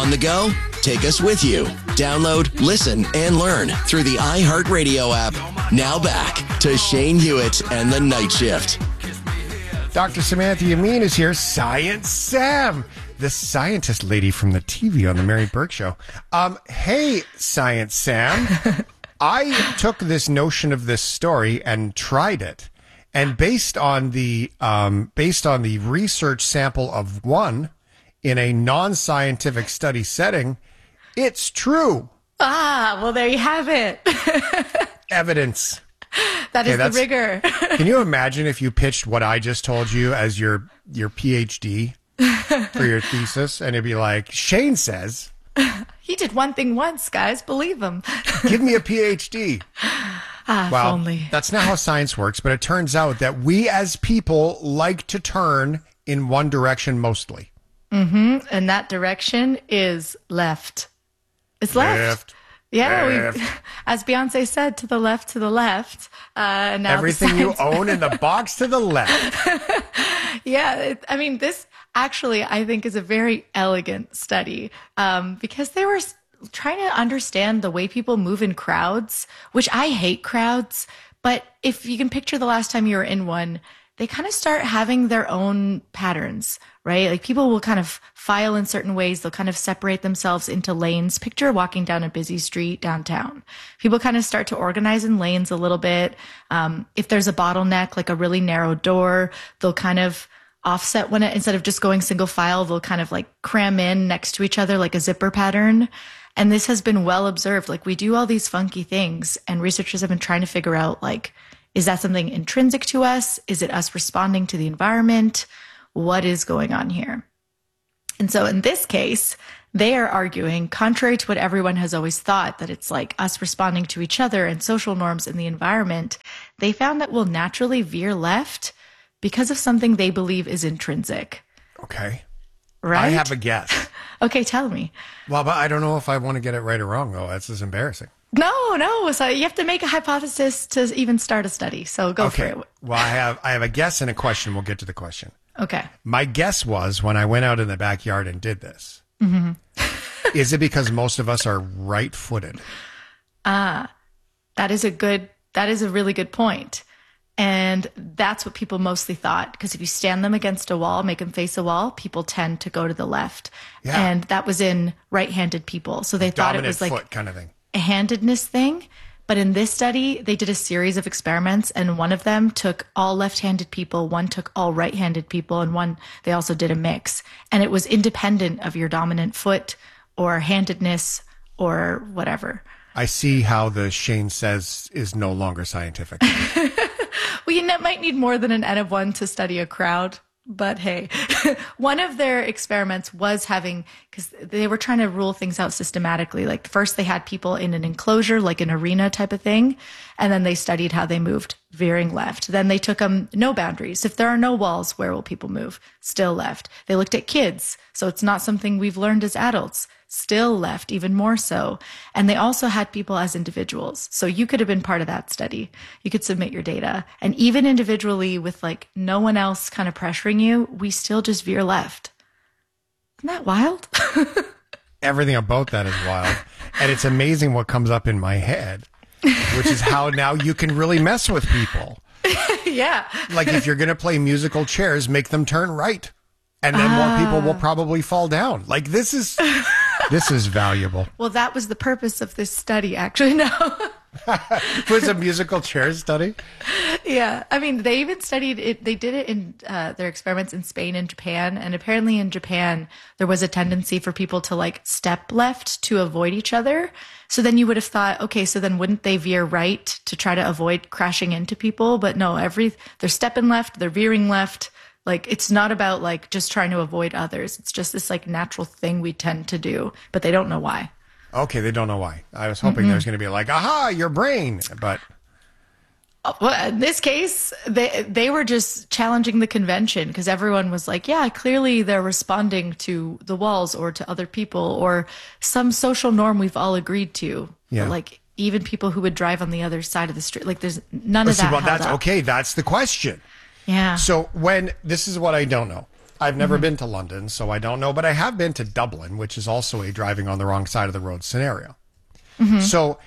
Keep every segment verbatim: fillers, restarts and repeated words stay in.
On the go? Take us with you. Download, listen, and learn through the iHeartRadio app. Now back to Shane Hewitt and the Night Shift. Doctor Samantha Yamin is here. Science Sam, the scientist lady from the T V on the Mary Burke Show. Um, hey, Science Sam. I took this notion of this story and tried it. And based on the um, based on the research sample of one in a non-scientific study setting, it's true. Ah, well, there you have it. Evidence. That okay, is the rigor. Can you imagine if you pitched what I just told you as your your PhD for your thesis, and it'd be like, Shane says he did one thing once, guys. Believe him. Give me a PhD. Ah, well, if only. That's not how science works, but it turns out that we as people like to turn in one direction mostly. Mm-hmm. And that direction is left. It's left. left. Yeah, left. We, as Beyonce said, to the left, to the left. Uh, and now everything you own in the box to the left. Yeah, it, I mean, this actually, I think, is a very elegant study um, because they were trying to understand the way people move in crowds, which I hate crowds. But if you can picture the last time you were in one, they kind of start having their own patterns, right? Like people will kind of file in certain ways. They'll kind of separate themselves into lanes. Picture walking down a busy street downtown. People kind of start to organize in lanes a little bit. Um, if there's a bottleneck, like a really narrow door, they'll kind of offset when it, instead of just going single file, they'll kind of like cram in next to each other like a zipper pattern. And this has been well observed. Like we do all these funky things and researchers have been trying to figure out like, is that something intrinsic to us? Is it us responding to the environment? What is going on here? And so in this case, they are arguing, contrary to what everyone has always thought, that it's like us responding to each other and social norms in the environment, they found that we'll naturally veer left because of something they believe is intrinsic. Okay. Right? I have a guess. Okay, tell me. Well, but I don't know if I want to get it right or wrong, though. That's just embarrassing. No, no. So you have to make a hypothesis to even start a study. So go okay. for it. Well, I have I have a guess and a question. We'll get to the question. Okay. My guess was when I went out in the backyard and did this, mm-hmm. is it because most of us are right-footed? Ah, that is a good, that is a really good point. And that's what people mostly thought. Because if you stand them against a wall, make them face a wall, people tend to go to the left. Yeah. And that was in right-handed people. So they thought it was like foot kind of thing. A handedness thing. But in this study, they did a series of experiments, and one of them took all left-handed people, one took all right-handed people, and one, they also did a mix. And it was independent of your dominant foot or handedness or whatever. I see how the Shane says is no longer scientific. Well, you might need more than an N of one to study a crowd. But hey, one of their experiments was having, because they were trying to rule things out systematically. Like first they had people in an enclosure, like an arena type of thing. And then they studied how they moved, veering left. Then they took them no boundaries. If there are no walls, where will people move? Still left. They looked at kids. So it's not something we've learned as adults. Still left, even more so. And they also had people as individuals. So you could have been part of that study. You could submit your data. And even individually with like no one else kind of pressuring you, we still just veer left. Isn't that wild? Everything about that is wild. And it's amazing what comes up in my head, which is how now you can really mess with people. Yeah. Like if you're going to play musical chairs, make them turn right. And then ah. more people will probably fall down. Like this is... This is valuable. Well, that was the purpose of this study, actually. No. Was a musical chairs study? Yeah. I mean, they even studied it. They did it in uh, their experiments in Spain and Japan. And apparently in Japan, there was a tendency for people to like step left to avoid each other. So then you would have thought, okay, so then wouldn't they veer right to try to avoid crashing into people? But no, every they're stepping left, they're veering left. Like, it's not about, like, just trying to avoid others. It's just this, like, natural thing we tend to do, but they don't know why. Okay, they don't know why. I was hoping Mm-hmm. there's going to be like, aha, your brain, but... Well, in this case, they they were just challenging the convention because everyone was like, yeah, clearly they're responding to the walls or to other people or some social norm we've all agreed to. Yeah. But, like, even people who would drive on the other side of the street, like, there's none oh, of see, that well, held that's up. okay. That's the question. Yeah. So when, this is what I don't know. I've never mm-hmm. been to London, so I don't know, but I have been to Dublin, which is also a driving on the wrong side of the road scenario. Mm-hmm. So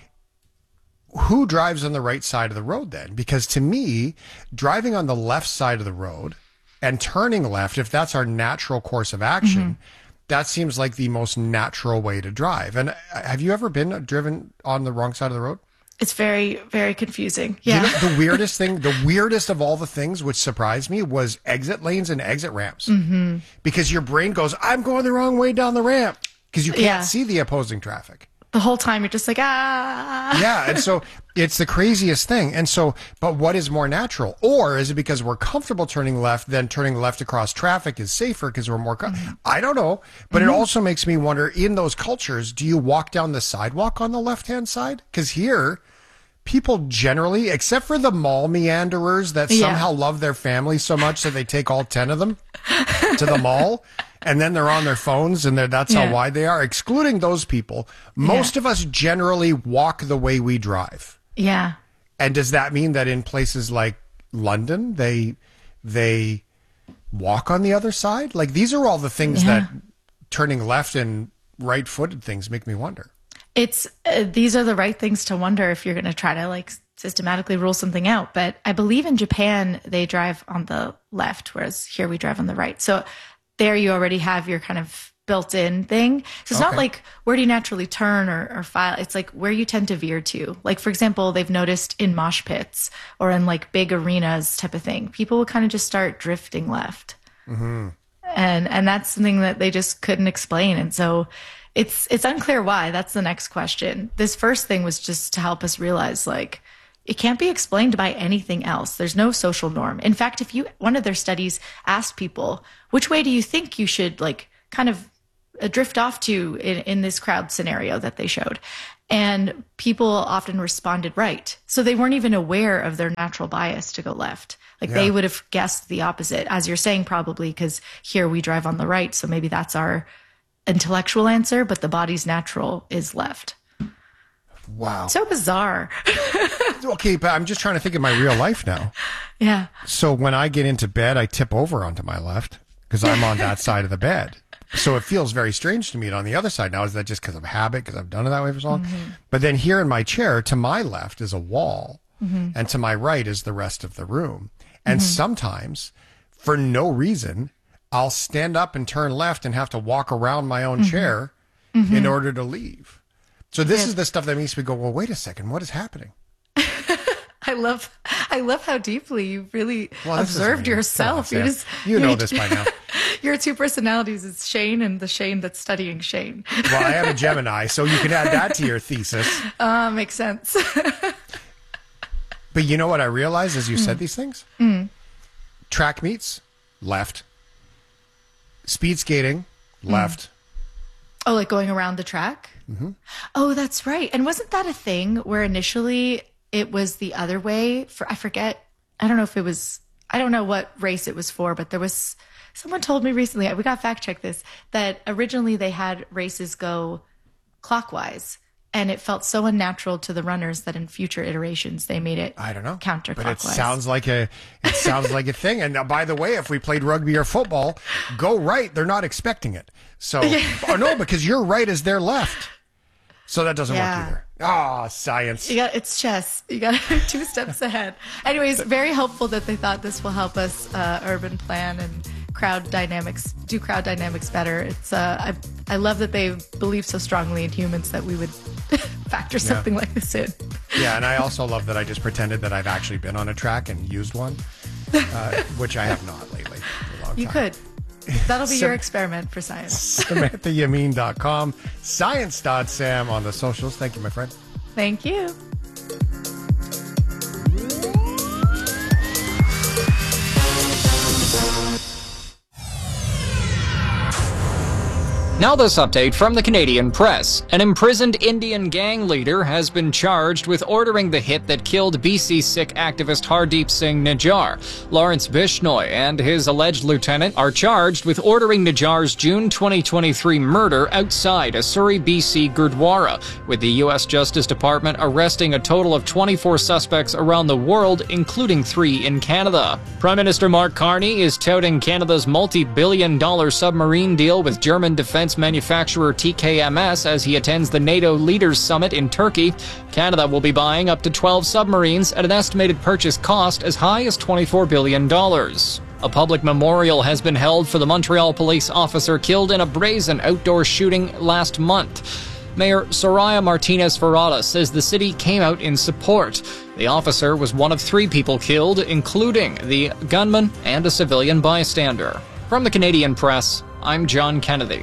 who drives on the right side of the road then? Because to me, driving on the left side of the road and turning left, if that's our natural course of action, mm-hmm. that seems like the most natural way to drive. And have you ever been driven on the wrong side of the road? It's very, very confusing. Yeah. You know, the weirdest thing, the weirdest of all the things which surprised me was exit lanes and exit ramps. Mm-hmm. Because your brain goes, I'm going the wrong way down the ramp. Because you can't yeah. see the opposing traffic. The whole time you're just like, ah. Yeah. And so it's the craziest thing. And so, but what is more natural? Or is it because we're comfortable turning left, then turning left across traffic is safer because we're more, com- mm-hmm. I don't know. But mm-hmm. it also makes me wonder, in those cultures, do you walk down the sidewalk on the left-hand side? Because here, people generally, except for the mall meanderers that yeah. somehow love their family so much that they take all ten of them to the mall. And then they're on their phones, and that's yeah. how wide they are. Excluding those people, most yeah. of us generally walk the way we drive. Yeah. And does that mean that in places like London, they they walk on the other side? Like, these are all the things yeah. that turning left and right-footed things make me wonder. It's uh, these are the right things to wonder if you're going to try to like systematically rule something out. But I believe in Japan, they drive on the left, whereas here we drive on the right. So there you already have your kind of built-in thing. So it's okay. not like where do you naturally turn or, or file. It's like where you tend to veer to. Like, for example, they've noticed in mosh pits or in like big arenas type of thing, people will kind of just start drifting left. Mm-hmm. And and that's something that they just couldn't explain. And so it's it's unclear why. That's the next question. This first thing was just to help us realize, like, it can't be explained by anything else. There's no social norm. In fact, if you, one of their studies asked people, which way do you think you should like kind of drift off to in, in this crowd scenario that they showed? And people often responded right. So they weren't even aware of their natural bias to go left. Like yeah. they would have guessed the opposite, as you're saying, probably because here we drive on the right. So maybe that's our intellectual answer, but the body's natural is left. Wow. So bizarre. Okay, but I'm just trying to think of my real life now. Yeah. So when I get into bed, I tip over onto my left because I'm on that side of the bed. So it feels very strange to me on the other side. Now, is that just because of habit, because I've done it that way for so long? Mm-hmm. But then here in my chair, to my left is a wall, mm-hmm. and to my right is the rest of the room. And mm-hmm. sometimes, for no reason, I'll stand up and turn left and have to walk around my own mm-hmm. chair mm-hmm. in order to leave. So this yeah. is the stuff that makes me go, well, wait a second, what is happening? I love, I love how deeply you really well, observed yourself. On, you just, you know this by now. Your two personalities is Shane and the Shane that's studying Shane. Well, I am a Gemini, so you can add that to your thesis. Uh, makes sense. But you know what I realized as you mm. said these things? Mm. Track meets, left. Speed skating, left. Mm. Oh, like going around the track? Mm-hmm. Oh, that's right. And wasn't that a thing where initially it was the other way? For I forget. I don't know if it was, I don't know what race it was for, but there was, someone told me recently, we got fact check this, that originally they had races go clockwise. And it felt so unnatural to the runners that in future iterations they made it I don't know counterclockwise. But it sounds like a it sounds like a thing. And by the way, if we played rugby or football, go right, they're not expecting it. So or no, because your right is their left. So that doesn't yeah. work either. Ah, oh, science. You got it's chess. You got two steps ahead. Anyways, very helpful that they thought this will help us uh, urban plan and crowd dynamics, do crowd dynamics better. It's uh, I I love that they believe so strongly in humans that we would factor something yeah. like this in. Yeah, and I also love that I just pretended that I've actually been on a track and used one, uh, which I have not lately. For a long you time. could. That'll be your experiment for science. Samantha Yamin dot com, science dot sam on the socials. Thank you, my friend. Thank you. Now this update from the Canadian press. An imprisoned Indian gang leader has been charged with ordering the hit that killed B C Sikh activist Hardeep Singh Nijjar. Lawrence Bishnoi and his alleged lieutenant are charged with ordering Nijjar's June twenty twenty-three murder outside a Surrey, B C Gurdwara, with the U S Justice Department arresting a total of twenty-four suspects around the world, including three in Canada. Prime Minister Mark Carney is touting Canada's multi-billion dollar submarine deal with German defense manufacturer T K M S as he attends the NATO Leaders Summit in Turkey. Canada will be buying up to twelve submarines at an estimated purchase cost as high as twenty-four billion dollars. A public memorial has been held for the Montreal police officer killed in a brazen outdoor shooting last month. Mayor Soraya Martinez-Ferrada says the city came out in support. The officer was one of three people killed, including the gunman and a civilian bystander. From the Canadian press, I'm John Kennedy.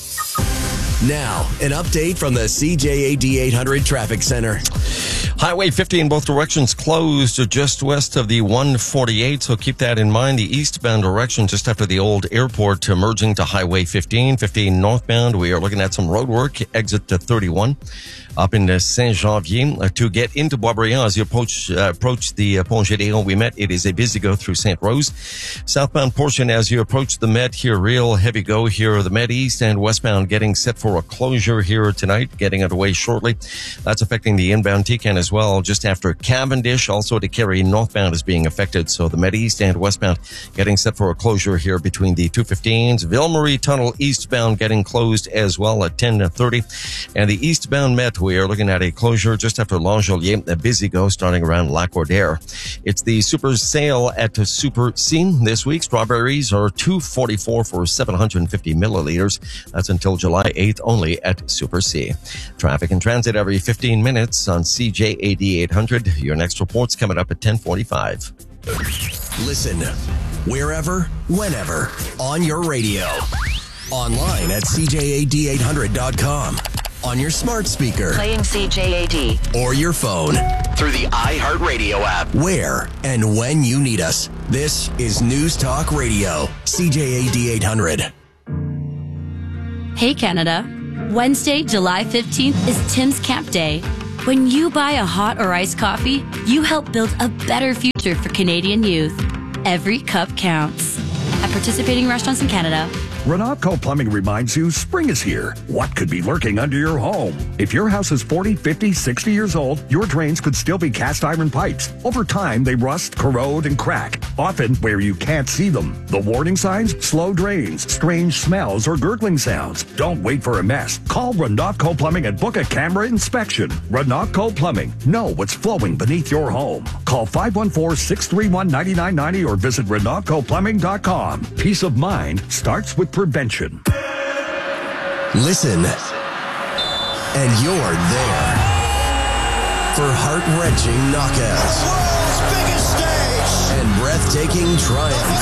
Now, an update from the C J A D eight hundred Traffic Center. Highway fifty in both directions closed just west of the one forty-eight, so keep that in mind. The eastbound direction just after the old airport merging to Highway fifteen. fifteen northbound, we are looking at some road work, exit to thirty-one. Up in Saint-Janvier, uh, to get into Boisbriand as you approach, uh, approach the uh, Pont Gédéon we met, it is a busy go through Saint Rose. Southbound portion as you approach the Met here, real heavy go here. The Met East and westbound getting set for a closure here tonight, getting underway shortly. That's affecting the inbound T C A N as well. Just after Cavendish, also to Kerry northbound is being affected. So the Met East and westbound getting set for a closure here between the two fifteens. Ville-Marie Tunnel eastbound getting closed as well at ten thirty. And the eastbound Met, we are looking at a closure just after L'Angelier, a busy go starting around Lac-Cordaire. It's the super sale at Super C this week. Strawberries are two forty-four for seven hundred fifty milliliters. That's until July eighth only at Super C. Traffic and transit every fifteen minutes on C J A D eight hundred. Your next report's coming up at ten forty-five. Listen wherever, whenever, on your radio. Online at C J A D eight hundred dot com. On your smart speaker. Playing C J A D. Or your phone. Through the iHeartRadio app. Where and when you need us. This is News Talk Radio. C J A D eight hundred. Hey Canada. Wednesday, July fifteenth is Tim's Camp Day. When you buy a hot or iced coffee, you help build a better future for Canadian youth. Every cup counts. At participating restaurants in Canada. Renatco Plumbing reminds you spring is here. What could be lurking under your home? If your house is forty, fifty, sixty years old, your drains could still be cast iron pipes. Over time, they rust, corrode, and crack, often where you can't see them. The warning signs? Slow drains, strange smells, or gurgling sounds. Don't wait for a mess. Call Renatco Plumbing and book a camera inspection. Renatco Plumbing. Know what's flowing beneath your home. Call five one four, six three one, nine nine nine zero or visit renatco plumbing dot com. Peace of mind starts with prevention. Listen, and you're there for heart-wrenching knockouts, world's biggest stage, and breathtaking triumph.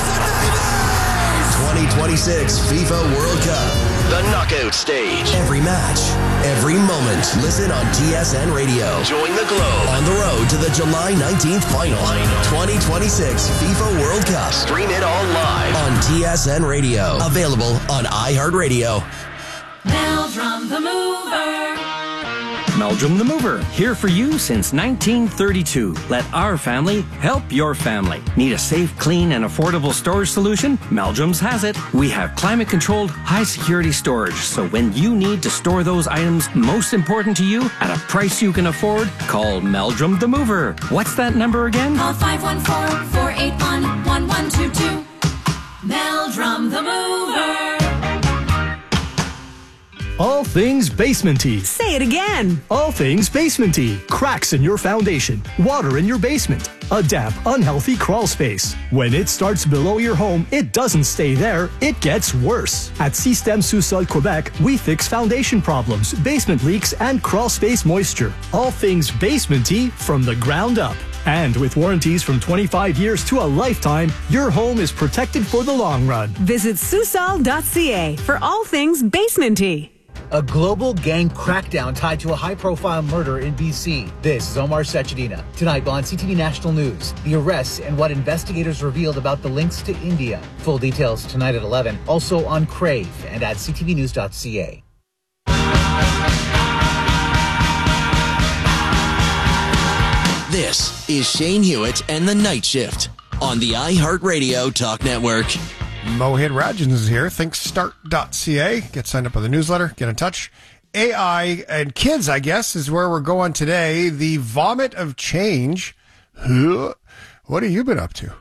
twenty twenty-six FIFA World Cup, the knockout stage. Every match, every moment. Listen on T S N Radio. Join the globe on the road to the July nineteenth final. twenty twenty-six FIFA World Cup. Stream it all live on T S N Radio. Available on iHeartRadio. Meldrum the Mover. Meldrum the Mover, here for you since nineteen thirty-two. Let our family help your family. Need a safe, clean, and affordable storage solution? Meldrum's has it. We have climate-controlled, high-security storage, so when you need to store those items most important to you at a price you can afford, call Meldrum the Mover. What's that number again? Call five one four, four eight one, one one two two. Meldrum the Mover. All things basement-y. Say it again. All things basement-y. Cracks in your foundation. Water in your basement. A damp, unhealthy crawl space. When it starts below your home, it doesn't stay there. It gets worse. At Système Sous-Sol Quebec, we fix foundation problems, basement leaks, and crawl space moisture. All things basement-y from the ground up. And with warranties from twenty-five years to a lifetime, your home is protected for the long run. Visit Sous Sol dot C A for all things basement-y. A global gang crackdown tied to a high-profile murder in B C. This is Omar Sechedina. Tonight on C T V National News, the arrests and what investigators revealed about the links to India. Full details tonight at eleven. Also on Crave and at c t v news dot c a. This is Shane Hewitt and the Night Shift on the iHeartRadio Talk Network. Mohit Rajans is here. think start dot c a. Get signed up with the newsletter. Get in touch. A I and kids, I guess, is where we're going today. The vomit of change. What have you been up to?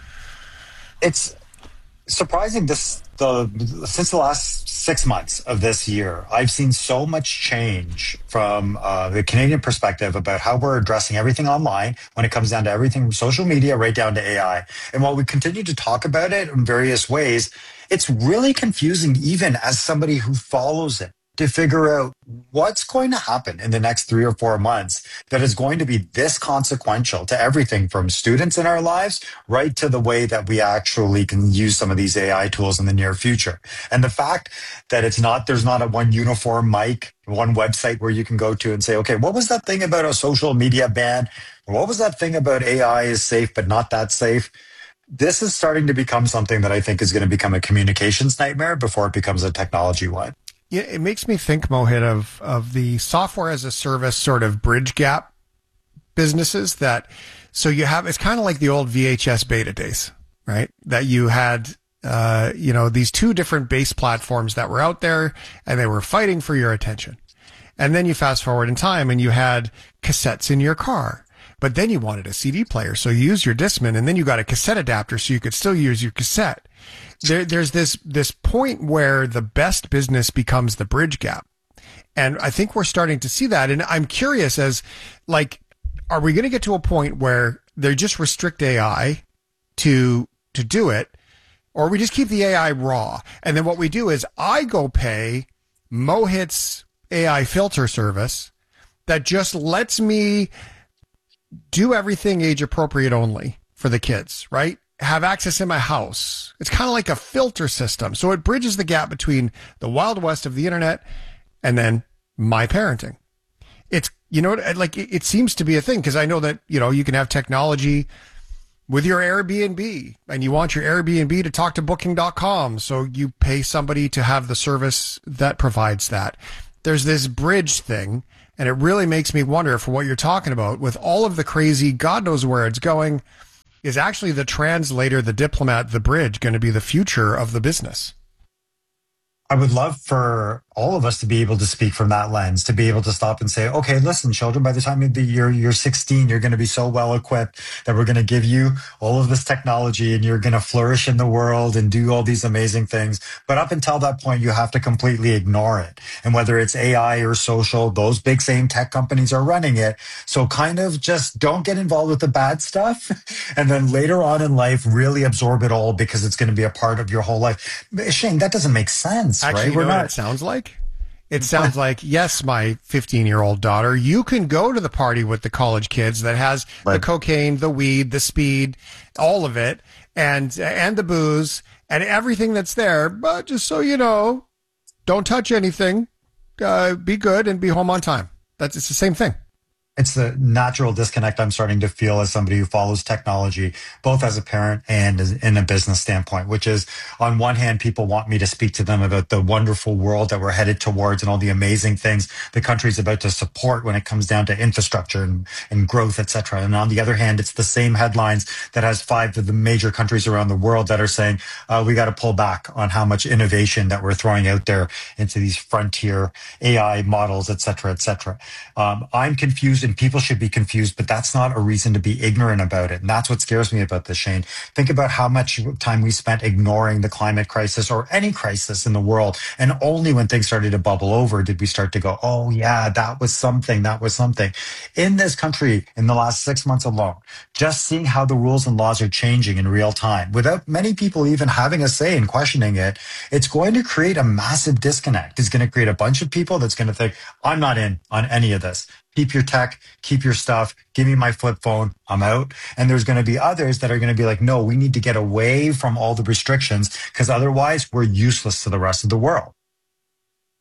It's surprising. This the since the last six months of this year, I've seen so much change from uh, the Canadian perspective about how we're addressing everything online when it comes down to everything from social media right down to A I. And while we continue to talk about it in various ways, it's really confusing even as somebody who follows it to figure out what's going to happen in the next three or four months that is going to be this consequential to everything from students in our lives right to the way that we actually can use some of these A I tools in the near future. And the fact that it's not, there's not a one uniform mic, one website where you can go to and say, okay, what was that thing about a social media ban? What was that thing about A I is safe, but not that safe? This is starting to become something that I think is going to become a communications nightmare before it becomes a technology one. Yeah, it makes me think, Mohit, of of the software as a service sort of bridge gap businesses that, so you have, it's kind of like the old V H S beta days, right? That you had, uh, you know, these two different base platforms that were out there and they were fighting for your attention. And then you fast forward in time and you had cassettes in your car, but then you wanted a C D player. So you used your Discman and then you got a cassette adapter so you could still use your cassette. There, there's this, this point where the best business becomes the bridge gap. And I think we're starting to see that. And I'm curious as like, are we going to get to a point where they just restrict A I to, to do it, or we just keep the A I raw? And then what we do is I go pay Mohit's A I filter service that just lets me do everything age appropriate only for the kids, right? Have access in my house. It's kind of like a filter system. So it bridges the gap between the Wild West of the internet and then my parenting. It's, you know, like it, it seems to be a thing because I know that, you know, you can have technology with your Airbnb and you want your Airbnb to talk to booking dot com. So you pay somebody to have the service that provides that. There's this bridge thing. And it really makes me wonder for what you're talking about with all of the crazy, God knows where it's going. Is actually the translator, the diplomat, the bridge going to be the future of the business? I would love for all of us to be able to speak from that lens, to be able to stop and say, okay, listen, children, by the time you're, you're sixteen, you're going to be so well equipped that we're going to give you all of this technology and you're going to flourish in the world and do all these amazing things. But up until that point, you have to completely ignore it. And whether it's A I or social, those big same tech companies are running it. So kind of just don't get involved with the bad stuff. And then later on in life, really absorb it all because it's going to be a part of your whole life. Shane, that doesn't make sense, Actually, right? You We're know not. What it sounds like? It sounds like, yes, my fifteen-year-old daughter, you can go to the party with the college kids that has right. the cocaine, the weed, the speed, all of it, and and the booze, and everything that's there. But just so you know, don't touch anything. Uh, be good and be home on time. That's it's the same thing. It's the natural disconnect I'm starting to feel as somebody who follows technology, both as a parent and as in a business standpoint, which is on one hand, people want me to speak to them about the wonderful world that we're headed towards and all the amazing things the country's about to support when it comes down to infrastructure and, and growth, et cetera. And on the other hand, it's the same headlines that has five of the major countries around the world that are saying, uh, we got to pull back on how much innovation that we're throwing out there into these frontier A I models, et cetera, et cetera. Um, I'm confused. And people should be confused, but that's not a reason to be ignorant about it. And that's what scares me about this, Shane. Think about how much time we spent ignoring the climate crisis or any crisis in the world. And only when things started to bubble over did we start to go, oh yeah, that was something, that was something. In this country, in the last six months alone, just seeing how the rules and laws are changing in real time, without many people even having a say and questioning it, it's going to create a massive disconnect. It's going to create a bunch of people that's going to think, I'm not in on any of this. Keep your tech, keep your stuff, give me my flip phone, I'm out. And there's going to be others that are going to be like, no, we need to get away from all the restrictions because otherwise we're useless to the rest of the world.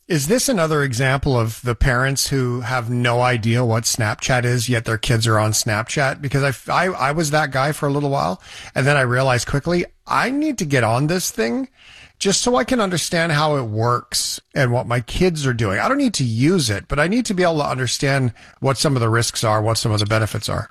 Is this another example of the parents who have no idea what Snapchat is, yet their kids are on Snapchat? Because I, I, I was that guy for a little while, and then I realized quickly, I need to get on this thing just so I can understand how it works and what my kids are doing. I don't need to use it, but I need to be able to understand what some of the risks are, what some of the benefits are.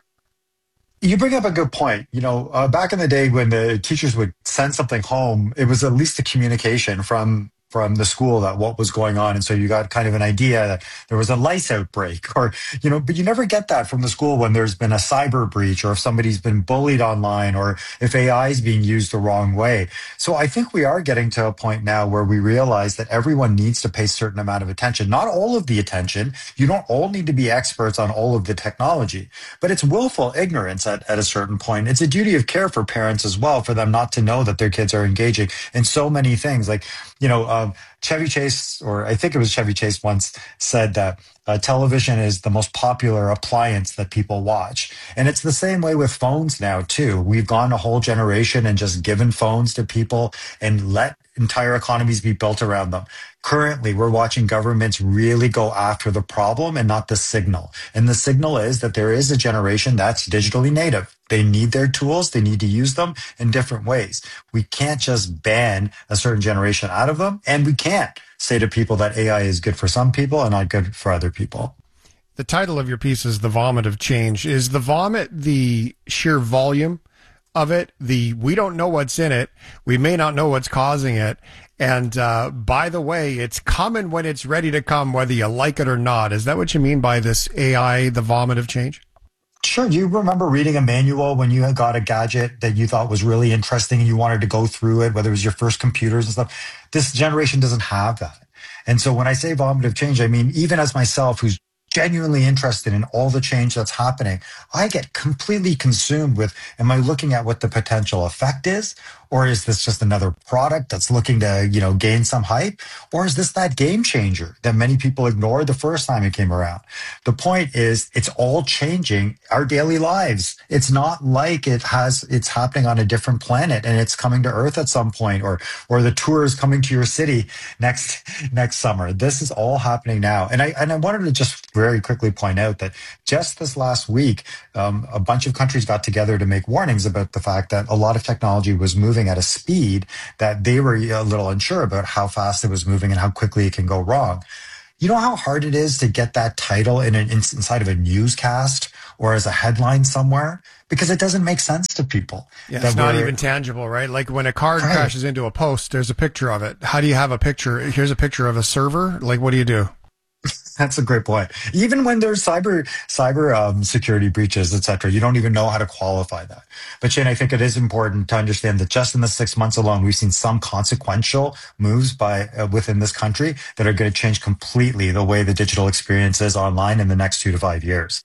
You bring up a good point. You know, uh, back in the day when the teachers would send something home, it was at least a communication from from the school that what was going on. And so you got kind of an idea that there was a lice outbreak or, you know, but you never get that from the school when there's been a cyber breach or if somebody's been bullied online or if A I is being used the wrong way. So I think we are getting to a point now where we realize that everyone needs to pay a certain amount of attention, not all of the attention. You don't all need to be experts on all of the technology, but it's willful ignorance at, at a certain point. It's a duty of care for parents as well, for them not to know that their kids are engaging in so many things. Like, you know, um, Chevy Chase, or I think it was Chevy Chase once said that uh, television is the most popular appliance that people watch. And it's the same way with phones now, too. We've gone a whole generation and just given phones to people and let entire economies be built around them. Currently, we're watching governments really go after the problem and not the signal. And the signal is that there is a generation that's digitally native. They need their tools. They need to use them in different ways. We can't just ban a certain generation out of them. And we can't say to people that A I is good for some people and not good for other people. The title of your piece is The Vomit of Change. Is the vomit the sheer volume of it? The we don't know what's in it. We may not know what's causing it. And uh, by the way, it's coming when it's ready to come, whether you like it or not. Is that what you mean by this A I, the vomit of change? Sure. Do you remember reading a manual when you got a gadget that you thought was really interesting and you wanted to go through it, whether it was your first computers and stuff? This generation doesn't have that. And so when I say vomit of change, I mean, even as myself, who's genuinely interested in all the change that's happening, I get completely consumed with, am I looking at what the potential effect is? Or is this just another product that's looking to, you know, gain some hype? Or is this that game changer that many people ignored the first time it came around? The point is, it's all changing our daily lives. It's not like it has, it's happening on a different planet and it's coming to Earth at some point, or, or the tour is coming to your city next, next summer. This is all happening now. And I, and I wanted to just very quickly point out that just this last week, um, a bunch of countries got together to make warnings about the fact that a lot of technology was moving at a speed that they were a little unsure about how fast it was moving and how quickly it can go wrong. You know how hard it is to get that title in an, inside of a newscast or as a headline somewhere? Because it doesn't make sense to people. Yeah, it's not even tangible, right? Like when a car right. crashes into a post, there's a picture of it. How do you have a picture? Here's a picture of a server. Like, what do you do? That's a great point. Even when there's cyber cyber um, security breaches, et cetera, you don't even know how to qualify that. But Shane, I think it is important to understand that just in the six months alone, we've seen some consequential moves by uh, within this country that are going to change completely the way the digital experience is online in the next two to five years.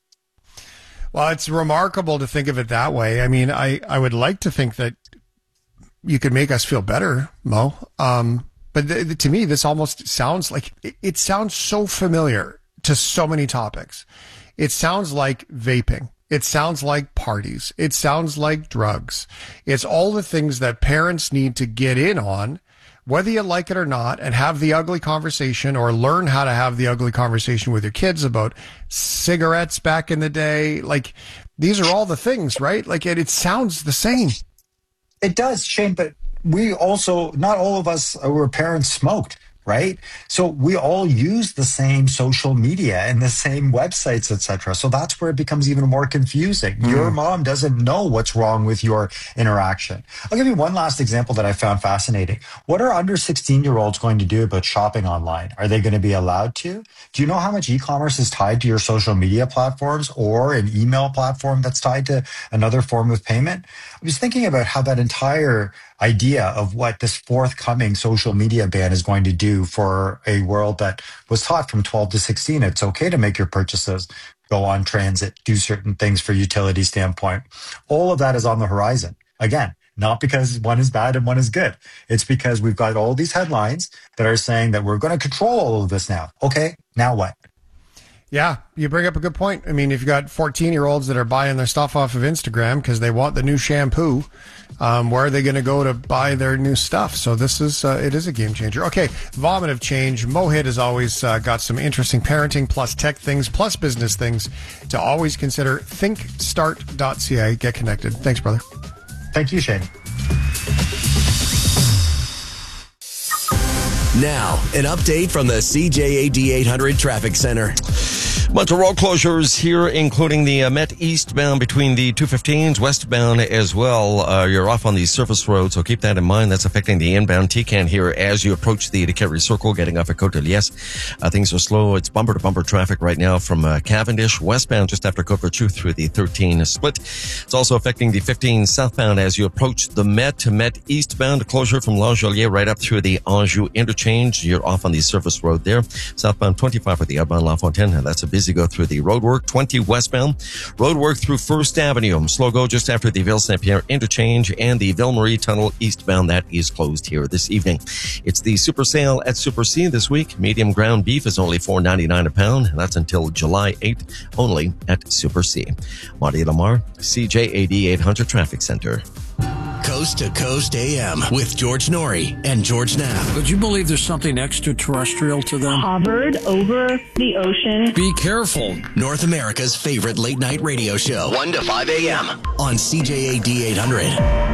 Well, it's remarkable to think of it that way. I mean, I, I would like to think that you could make us feel better, Mo. Um, But th- th- to me, this almost sounds like it, it sounds so familiar to so many topics. It sounds like vaping. It sounds like parties. It sounds like drugs. It's all the things that parents need to get in on, whether you like it or not, and have the ugly conversation or learn how to have the ugly conversation with your kids about cigarettes back in the day. Like, these are all the things, right? Like, it, it sounds the same. It does, Shane, but we also, not all of us were parents smoked, right? So we all use the same social media and the same websites, et cetera. So that's where it becomes even more confusing. Mm. Your mom doesn't know what's wrong with your interaction. I'll give you one last example that I found fascinating. What are under sixteen-year-olds going to do about shopping online? Are they going to be allowed to? Do you know how much e-commerce is tied to your social media platforms or an email platform that's tied to another form of payment? I was thinking about how that entire idea of what this forthcoming social media ban is going to do for a world that was taught from twelve to sixteen. It's okay to make your purchases, go on transit, do certain things for utility standpoint. All of that is on the horizon. Again, not because one is bad and one is good. It's because we've got all these headlines that are saying that we're going to control all of this now. Okay, now what? Yeah, you bring up a good point. I mean, if you've got fourteen-year-olds that are buying their stuff off of Instagram because they want the new shampoo, um, where are they going to go to buy their new stuff? So this is, uh, it is a game changer. Okay, vomitive change. Mohit has always uh, got some interesting parenting plus tech things plus business things to always consider. think start dot c a. Get connected. Thanks, brother. Thank you, Shane. Now, an update from the C J A D eight hundred Traffic Center. Bunch of road closures here, including the uh, Met eastbound between the two fifteens, westbound as well. Uh, you're off on the surface road, so keep that in mind. That's affecting the inbound T C A N here as you approach the Decarie Circle, getting off at Côte-de-Liesse. Uh, things are slow. It's bumper-to-bumper traffic right now from uh, Cavendish, westbound just after Côte-Vertu through the thirteen split. It's also affecting the fifteen southbound as you approach the Met. Met eastbound closure from Langelier right up through the Anjou interchange. You're off on the surface road there. Southbound twenty-five for the outbound La Fontaine, and that's a busy go through the roadwork. twenty westbound roadwork through First Avenue. Slow go just after the Ville Saint-Pierre interchange and the Ville Marie tunnel eastbound. That is closed here this evening. It's the super sale at Super C this week. Medium ground beef is only four ninety-nine a pound. And that's until July eighth only at Super C. Marty Lamar, C J A D eight hundred Traffic Center. Coast to Coast A M with George Norrie and George Knapp. Would you believe there's something extraterrestrial to them? Hovered over the ocean. Be careful. North America's favorite late night radio show. one to five a.m. on C J A D eight hundred.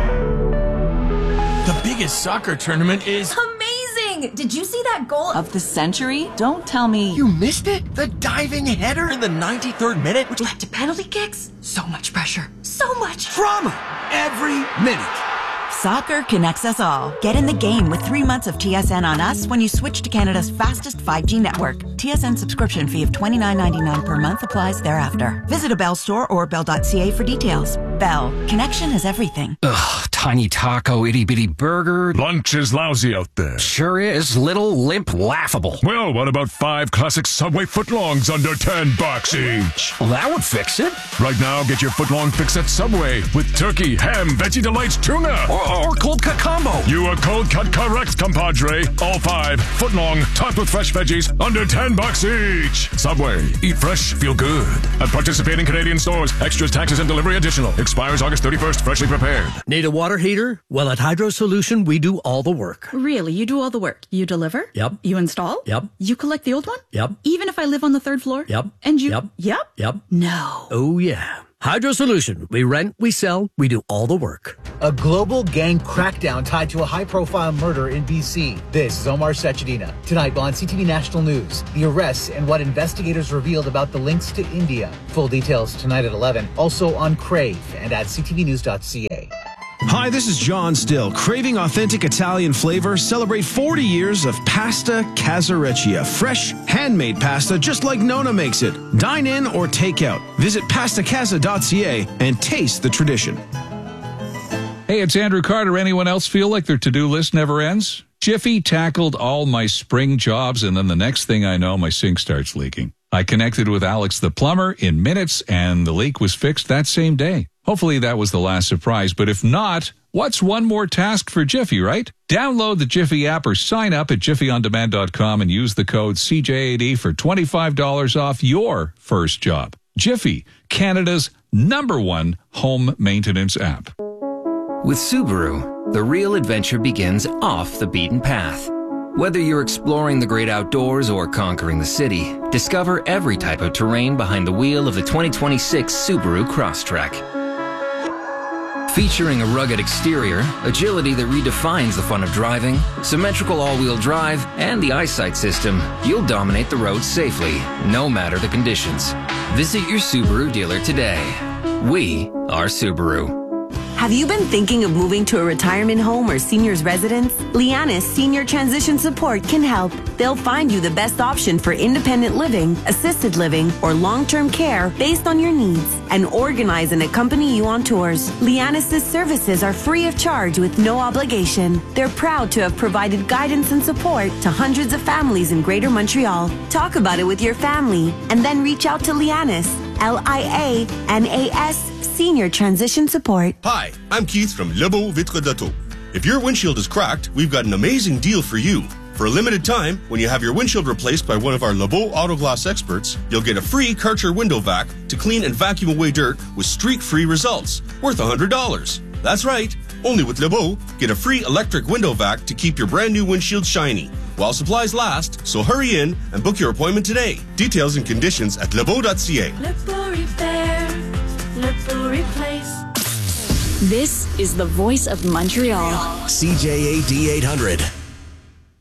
The biggest soccer tournament is amazing! Did you see that goal of the century? Don't tell me you missed it? The diving header in the ninety-third minute, which led to penalty kicks? So much pressure. So much drama every minute. Soccer connects us all. Get in the game with three months of T S N on us when you switch to Canada's fastest five G network. T S N subscription fee of twenty-nine ninety-nine per month applies thereafter. Visit a Bell store or bell dot c a for details. Bell. Connection is everything. Ugh, tiny taco, itty bitty burger. Lunch is lousy out there. Sure is. Little, limp, laughable. Well, what about five classic Subway footlongs under ten bucks each? Well, that would fix it. Right now, get your footlong fix at Subway with turkey, ham, veggie delights, tuna. Or, or cold cut combo. You are cold cut correct, compadre. All five footlong, topped with fresh veggies, under ten bucks each. Subway. Eat fresh, feel good. At participating Canadian stores, extras, taxes, and delivery additional. Expires August thirty-first, freshly prepared. Need a water heater? Well, at Hydro Solution, we do all the work. Really? You do all the work? You deliver? Yep. You install? Yep. You collect the old one? Yep. Even if I live on the third floor? Yep. And you? Yep. Yep. Yep. No. Oh, yeah. Hydro Solution. We rent, we sell, we do all the work. A global gang crackdown tied to a high-profile murder in B C. This is Omar Sechedina. Tonight on C T V National News, the arrests and what investigators revealed about the links to India. Full details tonight at eleven. Also on Crave and at c t v news dot c a. Hi, this is John Still. Craving authentic Italian flavor? Celebrate forty years of Pasta Casareccia. Fresh, handmade pasta just like Nona makes it. Dine in or take out. Visit pasta casa dot c a and taste the tradition. Hey, it's Andrew Carter. Anyone else feel like their to-do list never ends? Jiffy tackled all my spring jobs, and then the next thing I know, my sink starts leaking. I connected with Alex the plumber in minutes, and the leak was fixed that same day. Hopefully that was the last surprise, but if not, what's one more task for Jiffy, right? Download the Jiffy app or sign up at jiffy on demand dot com and use the code C J A D for twenty-five dollars off your first job. Jiffy, Canada's number one home maintenance app. With Subaru, the real adventure begins off the beaten path. Whether you're exploring the great outdoors or conquering the city, discover every type of terrain behind the wheel of the twenty twenty-six Subaru Crosstrek. Featuring a rugged exterior, agility that redefines the fun of driving, symmetrical all-wheel drive, and the eyesight system, you'll dominate the roads safely, no matter the conditions. Visit your Subaru dealer today. We are Subaru. Have you been thinking of moving to a retirement home or senior's residence? Lianis Senior Transition Support can help. They'll find you the best option for independent living, assisted living, or long-term care based on your needs and organize and accompany you on tours. Lianis' services are free of charge with no obligation. They're proud to have provided guidance and support to hundreds of families in Greater Montreal. Talk about it with your family and then reach out to Lianis, L I A N A S, Senior Transition Support. Hi, I'm Keith from Lebeau Vitre d'Auto. If your windshield is cracked, we've got an amazing deal for you. For a limited time, when you have your windshield replaced by one of our LeBeau Auto Glass experts, you'll get a free Karcher window vac to clean and vacuum away dirt with streak-free results, worth one hundred dollars. That's right. Only with LeBeau, get a free electric window vac to keep your brand new windshield shiny while supplies last, so hurry in and book your appointment today. Details and conditions at lebeau dot c a. LeBeau Repair, LeBeau Replace. This is the voice of Montreal. C J A D eight hundred.